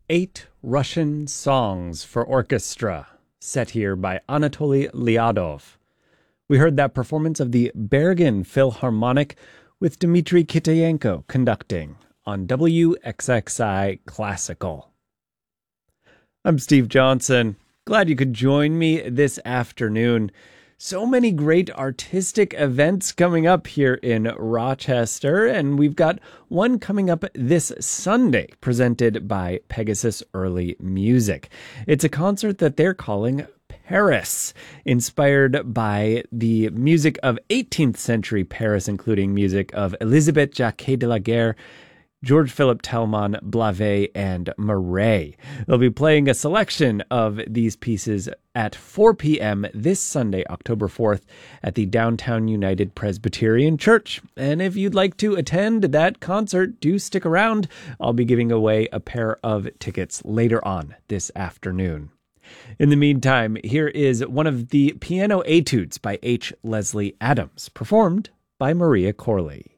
8 Russian Songs for Orchestra, set here by Anatoly Lyadov. We heard that performance of the Bergen Philharmonic with Dmitry Kitayenko conducting on WXXI Classical. I'm Steve Johnson. Glad you could join me this afternoon. So many great artistic events coming up here in Rochester, and we've got one coming up this Sunday presented by Pegasus Early Music. It's a concert that they're calling Paris, inspired by the music of 18th century Paris, including music of Elisabeth Jacquet de la Guerre, George Philip Telemann, Blavet, and Murray. They'll be playing a selection of these pieces at 4 p.m. this Sunday, October 4th, at the Downtown United Presbyterian Church. And if you'd like to attend that concert, do stick around. I'll be giving away a pair of tickets later on this afternoon. In the meantime, here is one of the piano etudes by H. Leslie Adams, performed by Maria Corley.